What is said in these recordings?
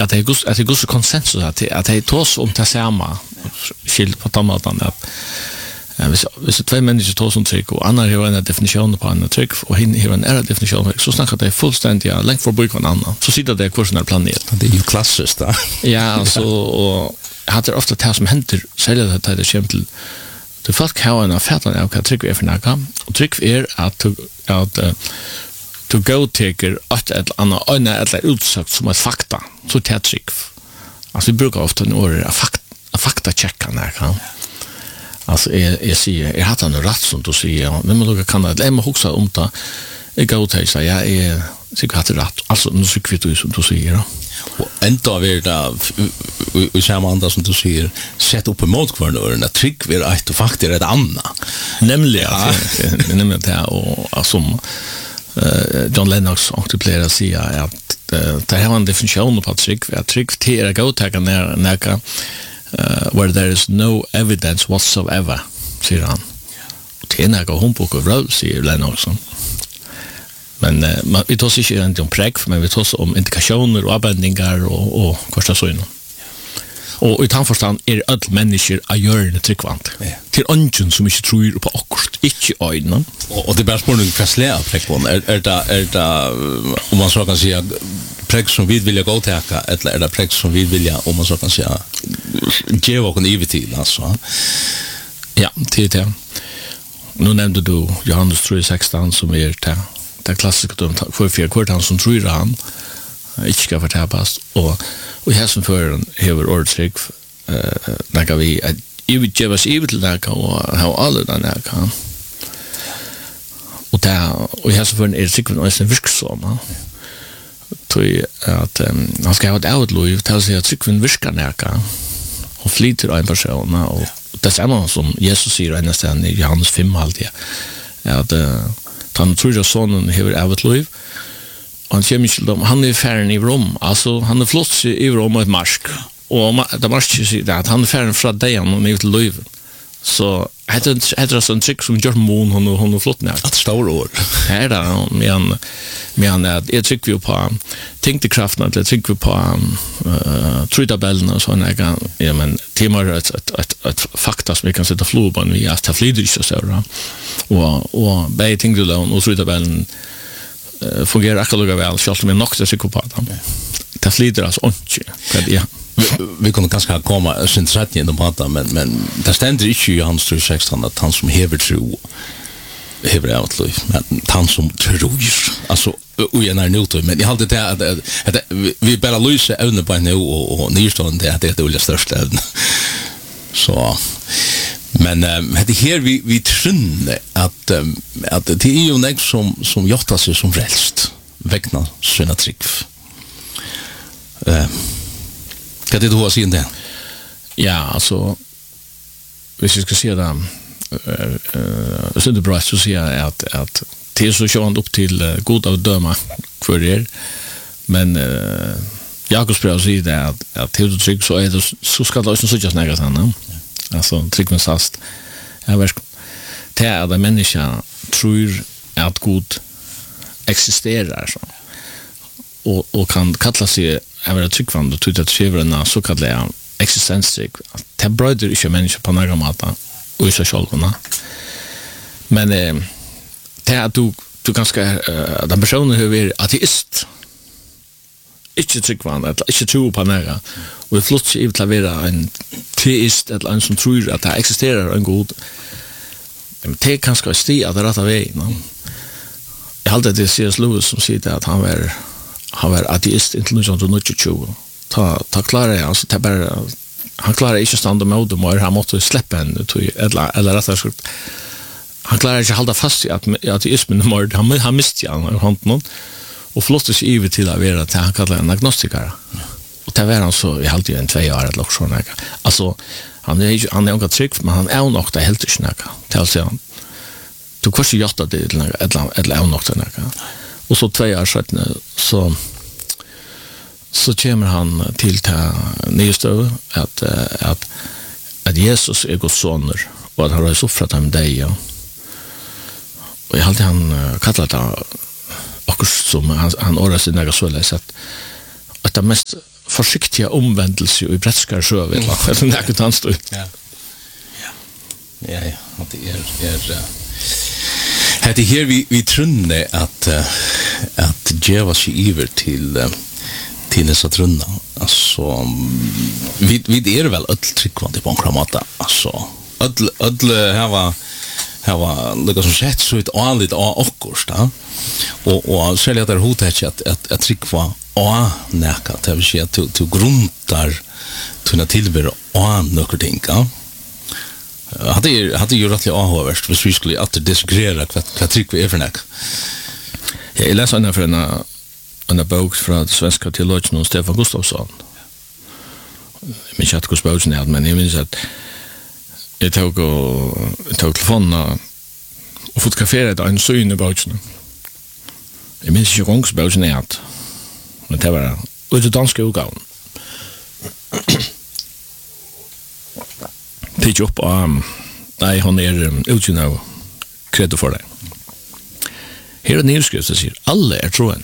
att det är god konsensus att det tås om det samma skilt på tomaten att hvis två människor tås om trygg och andra har en definition på en trygg och hin har en annan definition så snackar det fullständigt långt förbi en annan så sitter det kvar sån planet det är ju klassiskt då ja så och hade det ofta det som händer säljer det det kämpel det folk har en affär av vad trygg är för något och trygg är att to go taker att ett annat utsagt som ett fakta så tättrick alltså vi brukar ofta några fakta checka när kan alltså jag säger jag har något rätt som du säger men man kan det man huxa om det jag går till så jag är säkert rätt alltså nu så kvitt du som du säger och ändå vill det vi ser andra som du säger sätt upp emot kvarnörna trick vill att faktiskt är det annat nämligen det och som John Lennox aktualiserar sig att det här en definition på trick att trick till att gå ta näka where there is no evidence whatsoever säger han och det är näka hombok och röd säger Lennox men vi tar sig inte om präck men vi tar om indikationer och användningar och kostar så innan och i tandförstand är alla människor att göra det tryggvant till ungen som inte tror på akkurat inte ögonen och det bara spårning kastlea präck på är det om man så kan säga präck som vi vill gå täcka eller är det präck som vi vill om man så kan säga ge och en evig tid alltså ja det nu nämnde du Johannes 3:16 som är det klassiska för fjärde som tror han inte ska förtäpas och här som för över ordtryck när vi ge oss evigt till det och ha alla den här kan och här som för är cykeln och är virksamma tror att han ska ha ett outliv till sig att cykeln virkar näka och flyter en person och det är samma som Jesus säger nästan i Johannes 5 alltid att han tror att sonen har outliv han kommer till dem, han är färden i Rom, alltså han är flott i Rom och ett marsk, och det marsk säger att han är färden från dagen och ner till löven. Så heter det sån trick som gör mån hon är flott när. Att stora år. Här där, men jag tycker vi på tyngdekraften, jag tycker vi på trytabellen och sådana ja men timmar ett fakta som vi kan sätta flor på vi är att flyger så där. Och bäj tyngdelån och trytabellen fungerar akkurat väl själv som en nokta psykopat. Det flyter alltså inte. Ja. Vi kunde ganska komma sin sätt in på det men det ständer inte i Johannes 3:16 att han som hever tro hever outliv men han som tror alltså och jag nu men jag hade det att vi bara lösa ävne på nu och nystående det är det olika största ävne. Så men det här vi tror att det är ju något som gjort sig som frälst vägna sina trick. Kan det då se det? Ja, alltså hvis jag ska se det så det bra så säger jag att det är så sjön upp till god av döma för er men Jakobs brev säger det att till trick så är det så ska det också så just näga sen. Alltså tricken sast. Jag vet det är att människan tror att Gud existerar så. Och kan kalla sig även tryggvand och tycka att skriverna så kallar jag existenstryck. Det bröder inte människor på några mata och i sig själva. Men det är att du ganska den personen hur är ateist inte tryggvand, inte tro på några och det flott i att vara en teist eller en som tror att det existerar en god men det är ganska sti att det rätta väg. Jag hade det C.S. Lewis som säger att han var ateist inte någon som inte ta klara alltså det bara han klarar inte stanna med dem och han måste släppa en eller rättare sagt han klarar inte hålla fast i att ateismen mord han miste han handen och flottas i till att vara att han kallar en agnostiker och det var han så i halvtid en 2 år eller så där alltså han är inte trygg men han är nog det helt snacka till sig han du kanske gjort det eller är nog det och så 2 år sedan så kommer han till nystöv att Jesus är Guds son och att han har offrat ham dig och jag alltid han kallar det också som han ordar sig några så läs att det mest försiktiga omvändelse i brätskar sjö vet man. Eller näket han står. Ja. Det är här vi trunne att geva sig iver till dessa trunna. Alltså vi är väl öll tryckvant på en kramata. Alltså öll här var liksom sett så ut anligt av okkurst och så är det hotet att tryckva och näka det vill säga till grundar tunna tillber och något ting. Hade ju rätt avhåverst hvis vi skulle att diskutera vad tryckva är för näck. Jag läser en för en bok från svenska teologen Stefan Gustafsson. Men jag tror att det men jag minns att jag tog telefonen och fotograferade en syn i boken. Jag minns inte gångsboken är att men det var ut danska utgåvan. Pitch upp nej hon är utgåvan kredo för det. Här är nedskrivet det säger alla är troen.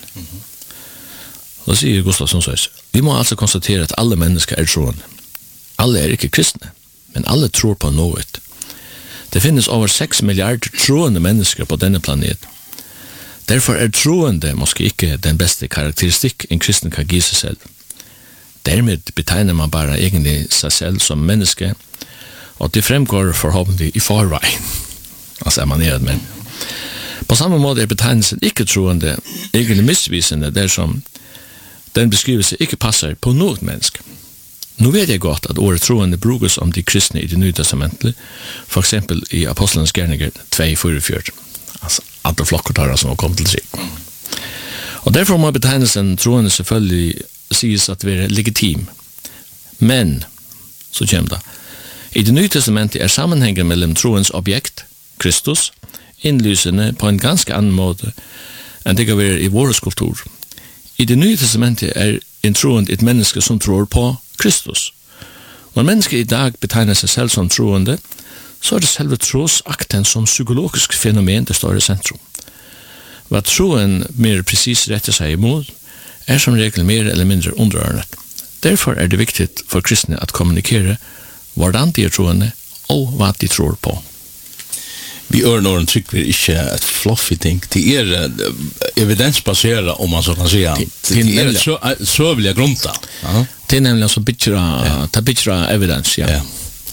Och säger Gustafsson så vi må alltså konstatera att alla människor är troende. Alla är inte kristna, men alla tror på något. Det finns över 6 miljarder troende människor på denna planet. Därför är troende måske inte den bästa karaktäristik en kristen kan ge sig själv. Därmed betegnar man bara egentligen sig själv som människa, och det framgår förhoppningsvis i förväg. Alltså är man nere med. På samma måte är betegnelsen icke-troende egentligen missvisande där som den beskrivelse icke passar på något människa. Nu vet jag gott att ordet troende brukas om de kristna i det nya testamentet, för exempel i Apostlarnas gärningar 2:44. Alltså alla flockar som har kommit till sig. Och därför må betegnelsen troende selvfølgelig sägs att vara legitim. Men, så kommer det, i det nya testamentet är sammanhängen mellan troens objekt, Kristus, inlysande på en ganska annan måte än det kan vara i vår kultur. I det nya testamentet är en troende ett människa som tror på Kristus. När människor i dag betegnar sig själv som troende, så är det själva trosakten som psykologisk fenomen det står i centrum. Vad troen mer precis rätter sig emot är som regel mer eller mindre underordnat. Därför är det viktigt för kristna att kommunikera hvordan de är troende och vad de tror på. Vi örnåren tycker vi inte ett fluffy ting. Det är evidensbaserat om man så kan säga. Det är så vill jag grunta. Det är nämligen så bittra evidens, ja.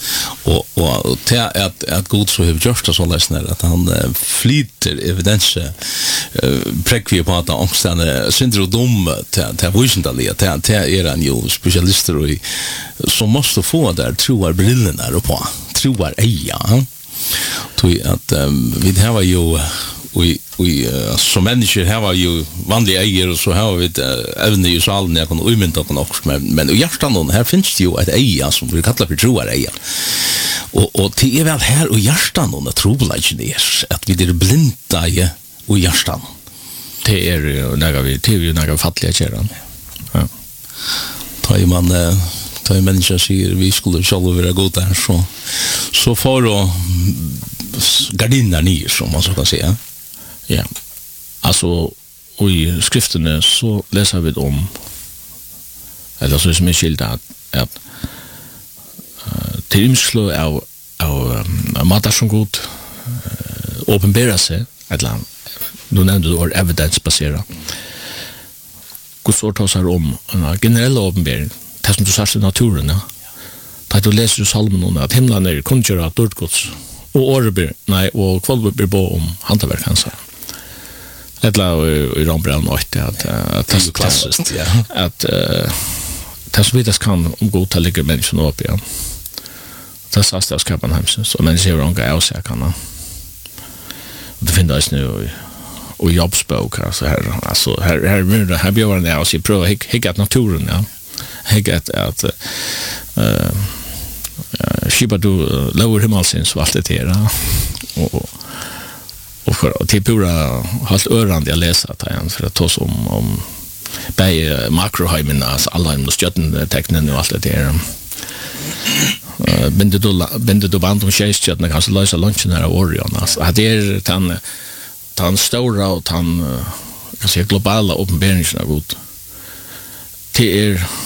Och det är att Gud så har gjort det så läsner att han flyter evidens präckvier på att omständigheter synder och dom till visendaliga. Det är en ju specialister i som måste få där troar brillorna och på. Troar eja. Tog att vi det här var ju som människor här var ju vanliga äger och så här har vi även i salen jag kan umynta på något men i hjärtan här finns det ju ett eja som vi kallar för troar eja och det är väl här och hjärtan och trobladjen är att vi är blinda i hjärtan det är ju några fattiga kärran ja tar man tar människor säger vi skulle själva vara goda här så får då gardiner ner som man så kan säga. Ja. Alltså i skrifterna så läser vi om eller så som är skilt att till imslå av matar som god uppenbara sig eller nu nämnde du evidensbaserat. Guds ord tar sig om en generell uppenbarelse det som du säger i naturen, ja. Da du leser i salmen at himlen er kunnkjøret dård gods, og året og kvalvet blir på om hantaverk hans. Eller i Rambrand og at det er klassiskt, ja. At det som vidas kan om god til ligger menneskene opp igjen. Det er sast av skapen hemsens, og mennesker er unga avsøkene. Det finnes nu og jobbsbok, altså her bjør han jeg prøver å hikke at naturen, ja. Att skipa du lower himmelsins och allt det där och till pura halt örande jag läsa att han för att ta om bei makroheimen alltså alla de stjärnen tecknen och allt det där binde du band om tjejstjärnen kanske lösa lunchen där Orion alltså det är tan stora och tan kan säga globala uppenbarelsen av Gud. Det är